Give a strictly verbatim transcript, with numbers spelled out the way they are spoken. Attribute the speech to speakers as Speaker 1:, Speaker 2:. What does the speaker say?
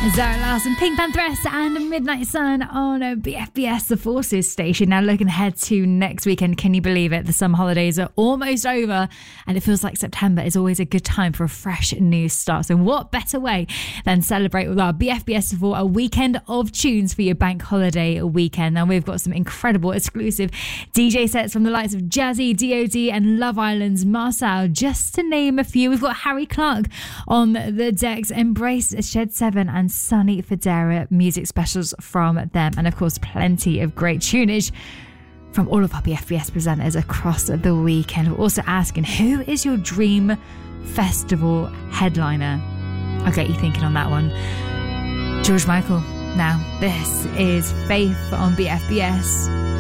Speaker 1: Zara Larsson, Pink Pantheress and Midnight Sun on B F B S, the Forces station. Now looking ahead to next weekend, can you believe it? The summer holidays are almost over and it feels like September is always a good time for a fresh new start. So what better way than celebrate with our B F B S for a weekend of tunes for your bank holiday weekend. Now we've got some incredible exclusive D J sets from the likes of Jazzy, D O D and Love Island's Marcel, just to name a few. We've got Harry Clark on the decks, Embrace, Shed seven and Sunny Federa, music specials from them, and of course plenty of great tunage from all of our B F B S presenters across the weekend. We're also asking, who is your dream festival headliner? I'll get you thinking on that one. George Michael. Now this is Faith on B F B S.